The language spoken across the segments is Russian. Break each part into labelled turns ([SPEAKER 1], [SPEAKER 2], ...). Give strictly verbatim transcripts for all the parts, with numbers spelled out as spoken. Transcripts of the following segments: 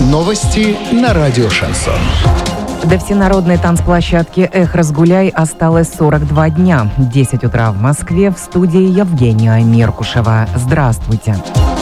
[SPEAKER 1] Новости на радио «Шансон».
[SPEAKER 2] До всенародной танцплощадки «Эх, разгуляй» осталось сорок два дня. десять утра в Москве. В студии Евгения Меркушева. Здравствуйте.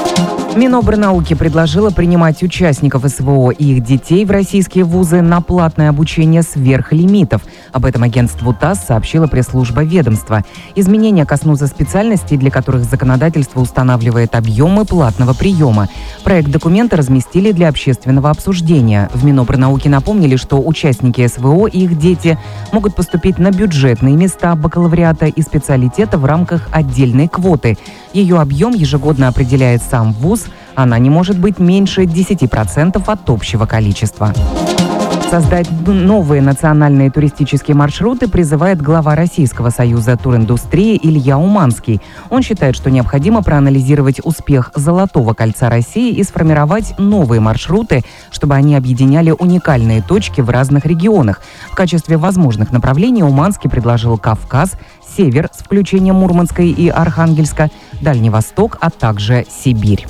[SPEAKER 2] Минобрнауки предложила принимать участников СВО и их детей в российские вузы на платное обучение сверх лимитов. Об этом агентству ТАСС сообщила пресс-служба ведомства. Изменения коснутся специальностей, для которых законодательство устанавливает объемы платного приема. Проект документа разместили для общественного обсуждения. В Минобрнауки напомнили, что участники СВО и их дети могут поступить на бюджетные места бакалавриата и специалитета в рамках отдельной квоты. Ее объем ежегодно определяет сам вуз. Она не может быть меньше десяти процентов от общего количества. Создать новые национальные туристические маршруты призывает глава Российского союза туриндустрии Илья Уманский. Он считает, что необходимо проанализировать успех Золотого кольца России и сформировать новые маршруты, чтобы они объединяли уникальные точки в разных регионах. В качестве возможных направлений Уманский предложил Кавказ, Север с включением Мурманска и Архангельска, Дальний Восток, а также Сибирь.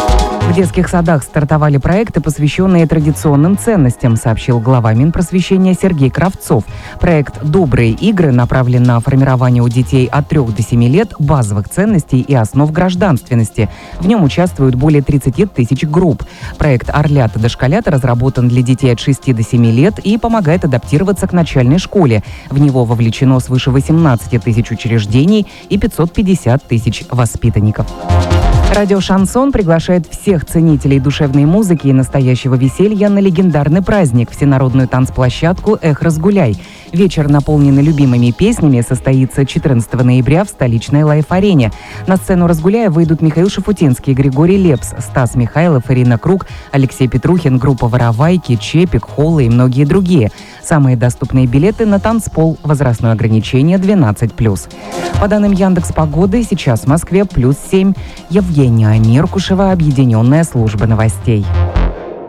[SPEAKER 2] В детских садах стартовали проекты, посвященные традиционным ценностям, сообщил глава Минпросвещения Сергей Кравцов. Проект «Добрые игры» направлен на формирование у детей от трёх до семи лет базовых ценностей и основ гражданственности. В нем участвуют более тридцати тысяч групп. Проект «Орлята-дошколята» разработан для детей от шести до семи лет и помогает адаптироваться к начальной школе. В него вовлечено свыше восемнадцати тысяч учреждений и пятьсот пятьдесят тысяч воспитанников. Радио «Шансон» приглашает всех ценителей душевной музыки и настоящего веселья на легендарный праздник – всенародную танцплощадку «Эх, разгуляй». Вечер, наполненный любимыми песнями, состоится четырнадцатого ноября в столичной Лайф-арене. На сцену «Разгуляя» выйдут Михаил Шафутинский, Григорий Лепс, Стас Михайлов, Ирина Круг, Алексей Петрухин, группа «Воровайки», Чепик, Холла и многие другие. Самые доступные билеты на танцпол. Возрастное ограничение двенадцать плюс. По данным Яндекс.Погоды, сейчас в Москве плюс семь. Евгения Меркушева, Объединенная служба новостей.